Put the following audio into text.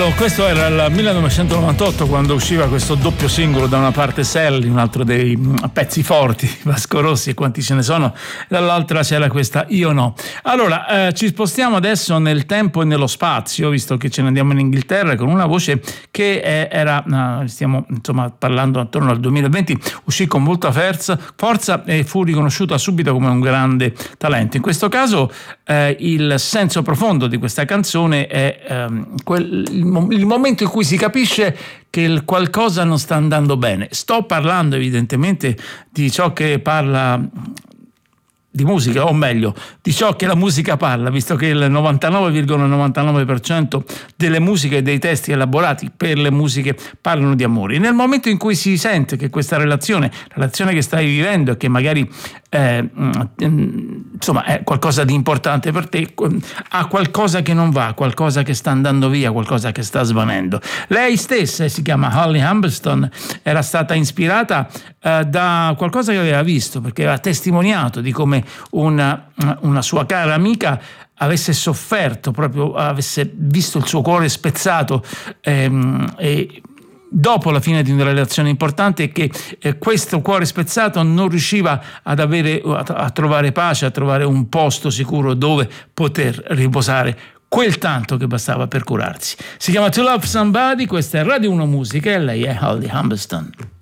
Questo era il 1998, quando usciva questo doppio singolo, da una parte Sally, un altro dei pezzi forti di Vasco Rossi, e quanti ce ne sono, dall'altra c'era questa Io no. Allora, ci spostiamo adesso nel tempo e nello spazio, visto che ce ne andiamo in Inghilterra, con una voce che stiamo insomma parlando attorno al 2020, uscì con molta forza e fu riconosciuta subito come un grande talento. In questo caso il senso profondo di questa canzone è il momento in cui si capisce che qualcosa non sta andando bene. Sto parlando evidentemente di ciò che parla di musica, o meglio, di ciò che la musica parla, visto che il 99,99% delle musiche e dei testi elaborati per le musiche parlano di amore. Nel momento in cui si sente che questa relazione che stai vivendo e che magari insomma è qualcosa di importante per te, ha qualcosa che non va, qualcosa che sta andando via, qualcosa che sta svanendo. Lei stessa, si chiama Holly Humberstone, era stata ispirata da qualcosa che aveva visto, perché aveva testimoniato di come una sua cara amica avesse sofferto, proprio avesse visto il suo cuore spezzato e dopo la fine di una relazione importante, che questo cuore spezzato non riusciva a trovare pace, a trovare un posto sicuro dove poter riposare quel tanto che bastava per curarsi. Si chiama To Love Somebody, questa è Radio 1 Musica e lei è Holly Humberstone.